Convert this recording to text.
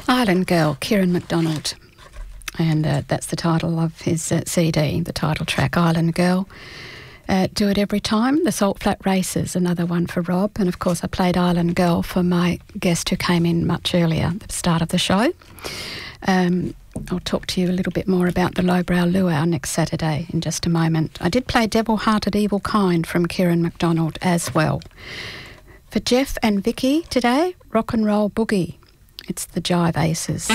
Island Girl, Kieran McDonald. And that's the title of his CD, the title track, Island Girl. Do It Every Time, The Salt Flat Races, another one for Rob. And of course I played Island Girl for my guest who came in much earlier at the start of the show. I'll talk to you a little bit more about the Lowbrow Luau next Saturday in just a moment. I did play Devil-Hearted Evil Kind from Kieran McDonald as well. For Jeff and Vicky today, Rock and Roll Boogie. It's the Jive Aces.